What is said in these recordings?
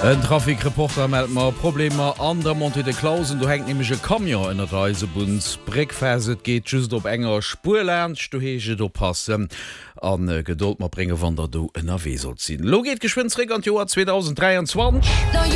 Ein Trafikreporter meldet mal Probleme an der Monte de Klausen. Du hängt nämlich ein Kamion in der Reisebund. Brickfäset geht just auf enger Spur lernt. Du hege du passen. An Geduld mal bringen, wann der du in der Wesel ziehen. Lo geht Geschwindsreg an Jahr 2023.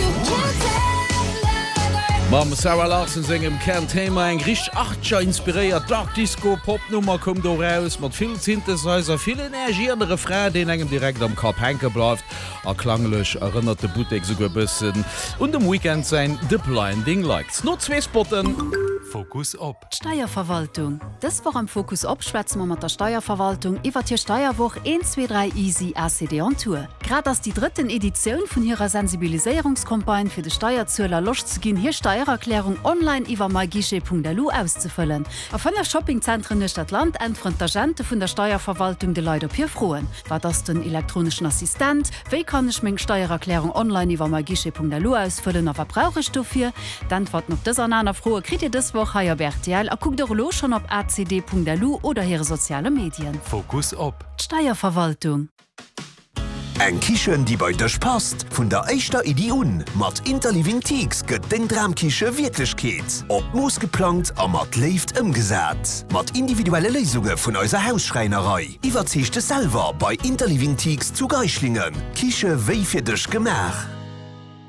Mam Sarah Larsen singem Kernthema eng Griech 8scher inspiriert Dark Disco Popnummer kommt do raus mat viel Synthesizer, viel energierende Refrain, den engem direkt am Kap henke bleibt. Klanglech erinnert de Boutique sogar bisssen und dem Weekend sein The Blinding Lights. Nur 2 Spotten. Fokus op Steuerverwaltung. Das war am Fokus op schwätzen mat der Steuerverwaltung iwwer hier Steuerwoch 123 Easy ACD on Tour. Grad as die 3. Edition von ihrer Sensibilisierungskampagne für de Steuerzahler loch zu gehen, hier Steuererklärung online iwwer myguichet.lu auszufüllen. Auf von der Shoppingzentren der Stadt Land entfront Agente von der Steuerverwaltung de Leute op hier frohen. War das den elektronischen Assistent? Wie kann ich meine Steuererklärung online iwwer myguichet.lu ausfüllen? Aber brauche ich dafür? Dann wat noch das an einer frohe Kritik des Woche RTL guck der Lo schon op acd.lu oder ihre soziale Medien. Fokus op Steuerverwaltung. Eng Kichen, die bei dech passt, vun der eischter Idioun, mat Interliving Teaks gëtt den Dramkiche Wirklichkeet. Op Moos geplant a mat left ëmgesät. Mat individuelle Lesungen vun eurer Hausschreinerei. Iwwerzechte selber bei Interliving Teaks zu Geichlingen. Kiche wéi fir dech gemach.